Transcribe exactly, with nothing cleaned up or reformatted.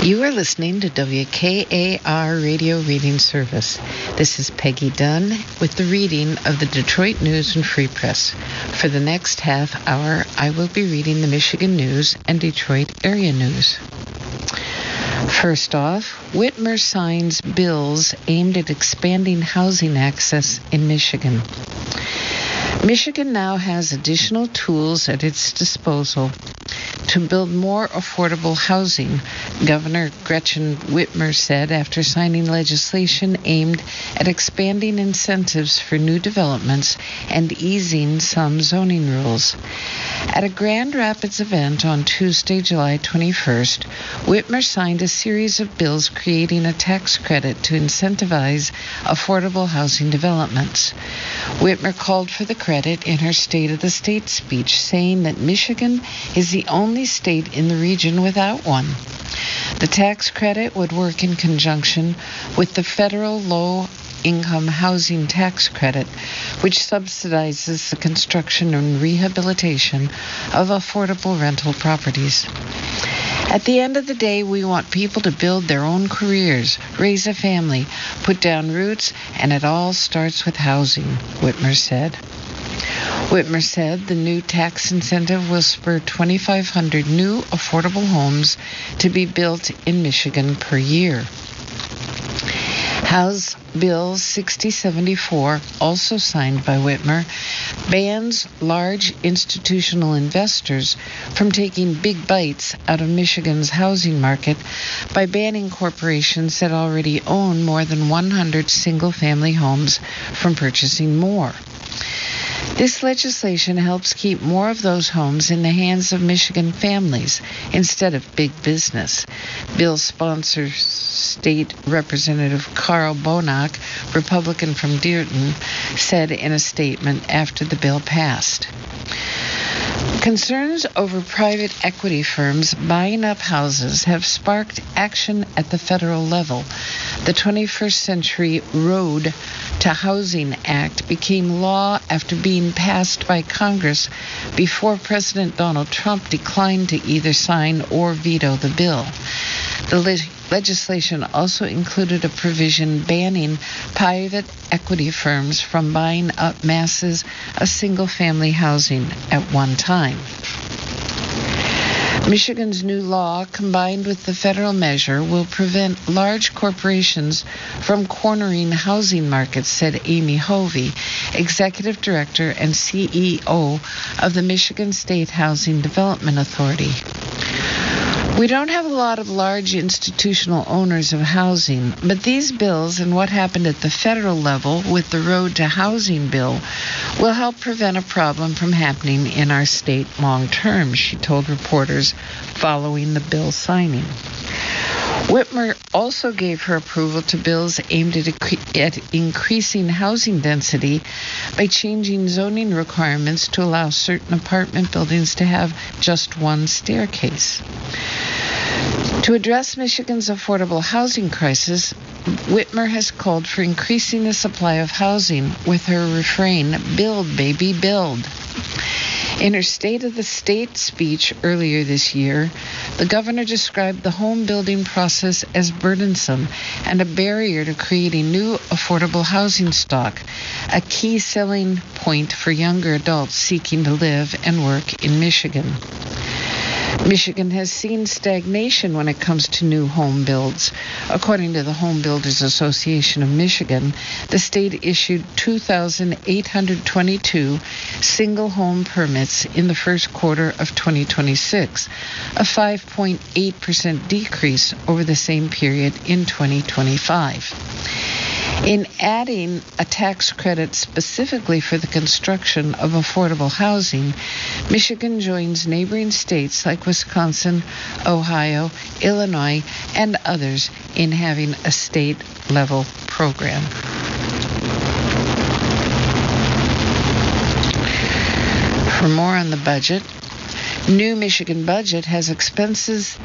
You are listening to W K A R Radio Reading Service. This is Peggy Dunn with the reading of the Detroit News and Free Press. For the next half hour, I will be reading the Michigan News and Detroit area news. First off, Whitmer signs bills aimed at expanding housing access in Michigan. Michigan now has additional tools at its disposal to build more affordable housing, Governor Gretchen Whitmer said after signing legislation aimed at expanding incentives for new developments and easing some zoning rules. At a Grand Rapids event on Tuesday, July twenty-first, Whitmer signed a series of bills creating a tax credit to incentivize affordable housing developments. Whitmer called for the credit in her State of the State speech, saying that Michigan is the only state in the region without one. The tax credit would work in conjunction with the federal low-income housing tax credit, which subsidizes the construction and rehabilitation of affordable rental properties. At the end of the day, we want people to build their own careers, raise a family, put down roots, and it all starts with housing, Whitmer said. Whitmer said the new tax incentive will spur twenty-five hundred new affordable homes to be built in Michigan per year. House Bill sixty seventy-four, also signed by Whitmer, bans large institutional investors from taking big bites out of Michigan's housing market by banning corporations that already own more than one hundred single-family homes from purchasing more. This legislation helps keep more of those homes in the hands of Michigan families instead of big business. Bill sponsor State Representative Carl Bonak, Republican from Dearden, said in a statement after the bill passed. Concerns over private equity firms buying up houses have sparked action at the federal level. The twenty-first Century Road to Housing Act became law after being passed by Congress before President Donald Trump declined to either sign or veto the bill. The le- legislation also included a provision banning private equity firms from buying up masses of single-family housing at one time. Michigan's new law, combined with the federal measure, will prevent large corporations from cornering housing markets, said Amy Hovey, Executive Director and C E O of the Michigan State Housing Development Authority. We don't have a lot of large institutional owners of housing, but these bills and what happened at the federal level with the Road to Housing bill will help prevent a problem from happening in our state long term, she told reporters following the bill signing. Whitmer also gave her approval to bills aimed at, at increasing housing density by changing zoning requirements to allow certain apartment buildings to have just one staircase. To address Michigan's affordable housing crisis, Whitmer has called for increasing the supply of housing with her refrain, "Build, baby, build." In her State of the State speech earlier this year, the governor described the home building process as burdensome and a barrier to creating new affordable housing stock, a key selling point for younger adults seeking to live and work in Michigan. Michigan has seen stagnation when it comes to new home builds. According to the Home Builders Association of Michigan, the state issued two thousand eight hundred twenty-two single-home permits in the first quarter of twenty twenty-six, a five point eight percent decrease over the same period in twenty twenty-five. In adding a tax credit specifically for the construction of affordable housing, Michigan joins neighboring states like Wisconsin, Ohio, Illinois, and others in having a state-level program. For more on the budget, new Michigan budget has expenses